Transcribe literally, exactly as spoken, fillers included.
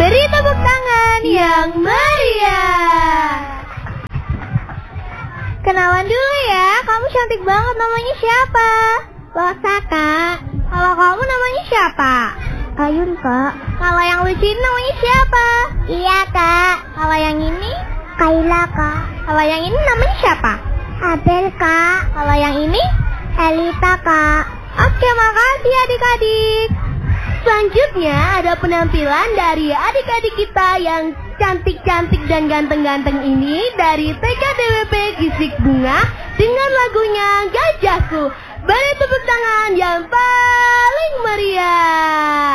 Beri tepuk tangan yang meriah. Kenalan dulu ya, kamu cantik banget, namanya siapa? Rosa, Kak. Kalau kamu namanya siapa? Ayun, Kak. Kalau yang lucu ini namanya siapa? Iya, Kak. Kalau yang ini? Kayla, Kak. Kalau yang ini namanya siapa? Abel, Kak. Kalau yang ini? Elita, Kak. Oke, makasih adik-adik. Selanjutnya ada penampilan dari adik-adik kita yang cantik-cantik dan ganteng-ganteng ini dari T K D W P Gisik Bunga dengan lagunya Gajahku. Beri tepuk tangan yang paling meriah.